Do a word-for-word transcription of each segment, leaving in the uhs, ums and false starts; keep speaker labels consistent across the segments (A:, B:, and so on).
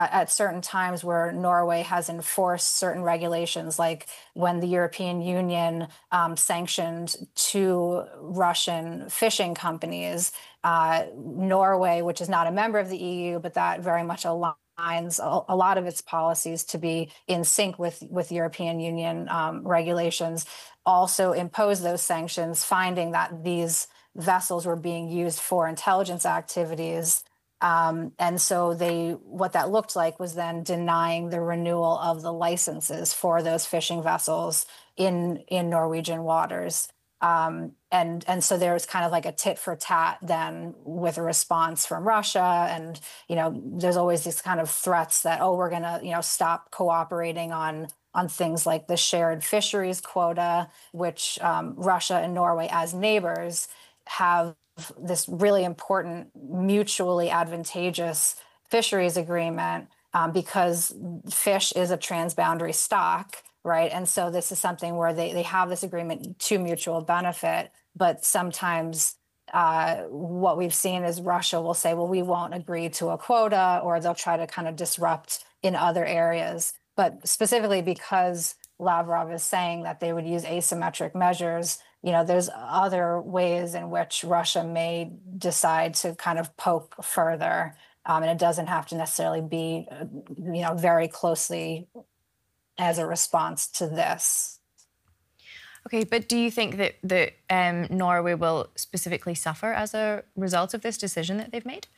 A: at certain times where Norway has enforced certain regulations, like when the European Union um, sanctioned two Russian fishing companies, uh, Norway, which is not a member of the E U, but that very much aligns a, a lot of its policies to be in sync with, with European Union um, regulations, also imposed those sanctions, finding that these vessels were being used for intelligence activities. Um, and so they, what that looked like was then denying the renewal of the licenses for those fishing vessels in in Norwegian waters. Um, and and so there was kind of like a tit for tat then with a response from Russia. And, you know, there's always these kind of threats that, oh, we're going to, you know, stop cooperating on on things like the shared fisheries quota, which um, Russia and Norway as neighbors have this really important mutually advantageous fisheries agreement um, because fish is a transboundary stock, right? And so this is something where they, they have this agreement to mutual benefit, but sometimes uh, what we've seen is Russia will say, well, we won't agree to a quota, or they'll try to kind of disrupt in other areas. But specifically because Lavrov is saying that they would use asymmetric measures, you know, there's other ways in which Russia may decide to kind of poke further. Um, and it doesn't have to necessarily be, uh, you know, very closely as a response to this.
B: Okay, but do you think that, that um, Norway will specifically suffer as a result of this decision that they've made?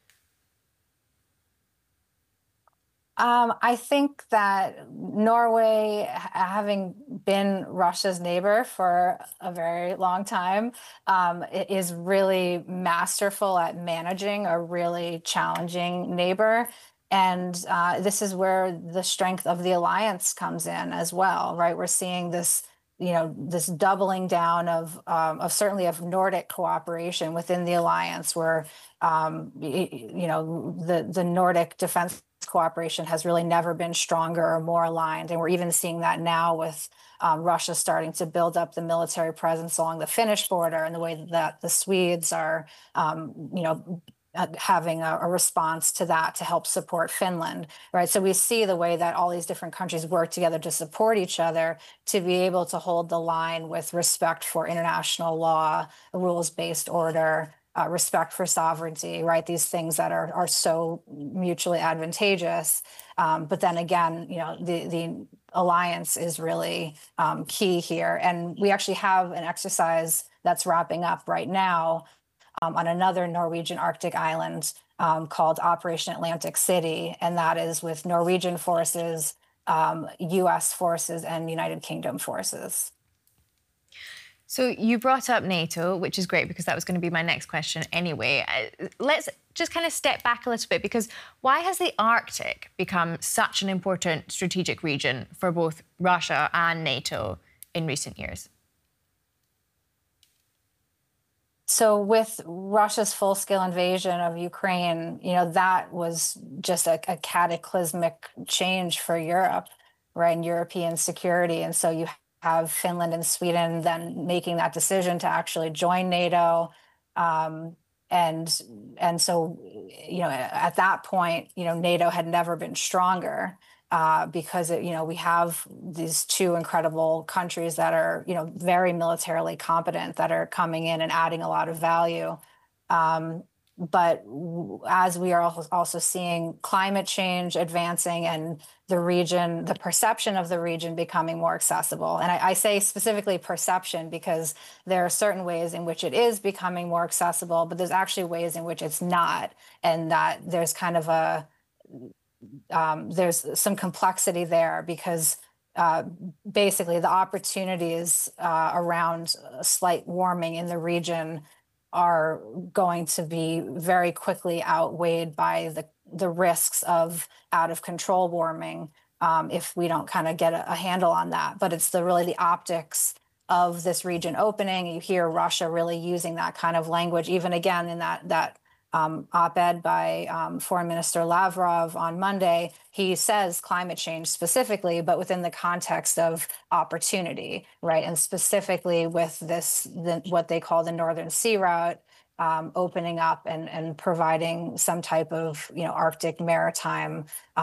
A: Um, I think that Norway, having been Russia's neighbor for a very long time, um, is really masterful at managing a really challenging neighbor. And uh, this is where the strength of the alliance comes in as well, right? We're seeing this, you know, this doubling down of, um, of certainly of Nordic cooperation within the alliance, where, um, you know, the, the Nordic defense cooperation has really never been stronger or more aligned. And we're even seeing that now with um, Russia starting to build up the military presence along the Finnish border, and the way that the Swedes are, um, you know, having a, a response to that to help support Finland, right? So we see the way that all these different countries work together to support each other, to be able to hold the line with respect for international law, rules-based order, Uh, respect for sovereignty, right? These things that are are so mutually advantageous. Um, but then again, you know, the the alliance is really um, key here. And we actually have an exercise that's wrapping up right now um, on another Norwegian Arctic island um, called Operation Atlantic City, and that is with Norwegian forces, um, U S forces, and United Kingdom forces.
B: So you brought up NATO, which is great because that was going to be my next question anyway. Uh, let's just kind of step back a little bit, because why has the Arctic become such an important strategic region for both Russia and NATO in recent years?
A: So with Russia's full-scale invasion of Ukraine, you know, that was just a, a cataclysmic change for Europe, right, and European security. And so you have Finland and Sweden then making that decision to actually join NATO. Um, and and so, you know, at that point, you know, NATO had never been stronger uh, because, it, you know, we have these two incredible countries that are, you know, very militarily competent, that are coming in and adding a lot of value. Um, But as we are also seeing climate change advancing and the region, the perception of the region becoming more accessible. And I, I say specifically perception because there are certain ways in which it is becoming more accessible, but there's actually ways in which it's not. And that there's kind of a, um, there's some complexity there because uh, basically the opportunities uh, around slight warming in the region are going to be very quickly outweighed by the, the risks of out of control warming um, if we don't kind of get a, a handle on that. But it's the really the optics of this region opening. You hear Russia really using that kind of language, even again in that that um, op-ed by um, Foreign Minister Lavrov on Monday. He says climate change specifically, but within the context of opportunity, right? And specifically with this, the, what they call the Northern Sea Route, um, opening up and, and providing some type of, you know, Arctic maritime